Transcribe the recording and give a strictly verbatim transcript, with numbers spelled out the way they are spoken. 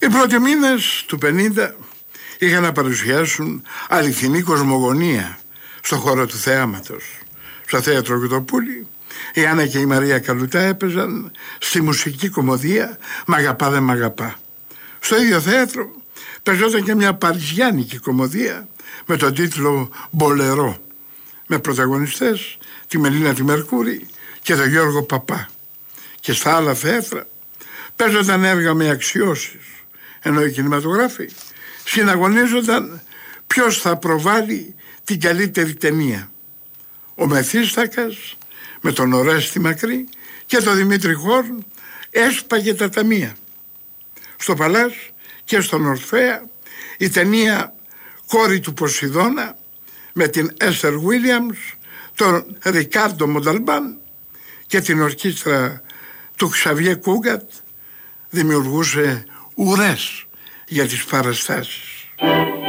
Οι πρώτοι μήνες του πενήντα είχαν να παρουσιάσουν αληθινή κοσμογονία στον χώρο του θεάματος. Στο θέατρο Κοτοπούλη η Άννα και η Μαρία Καλουτά έπαιζαν στη μουσική κομμωδία «Μ' αγαπά δε μ' αγαπά». Στο ίδιο θέατρο παίζονταν και μια παριζιάνικη κομμωδία με τον τίτλο «Μπολερό», με πρωταγωνιστές τη Μελίνα τη Μερκούρη και τον Γιώργο Παπά. Και στα άλλα θέατρα παίζονταν έργα με αξιώσεις, ενώ οι κινηματογράφοι συναγωνίζονταν ποιος θα προβάλλει την καλύτερη ταινία. Ο Μεθύστακας με τον Ορέστη Μακρύ και τον Δημήτρη Χόρν έσπαγε τα ταμεία. Στο Παλάς και στον Ορφέα η ταινία «Κόρη του Ποσειδώνα» με την Έστερ Βίλιαμς, τον Ρικάρντο Μονταλμπάν και την ορκίστρα του Ξαβιέ Κούγκατ δημιουργούσε ουρές για τις παραστάσεις.